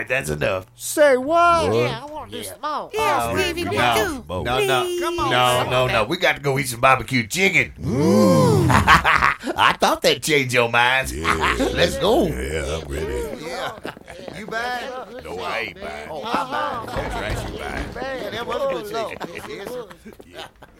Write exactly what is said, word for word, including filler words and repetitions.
right, that's enough. Say what? What? Yeah, I want to do some more. Yeah, Oh, Stevie, me no. too. No, no, Come on. no, no, no. We got to go eat some barbecue chicken. I thought that changed your minds. Yeah. Let's go. Yeah, I'm ready. Yeah. You buying? No, I ain't buying. Oh, I'm buying. That's right, you buying. Man, that was a good decision. Yes. Yeah.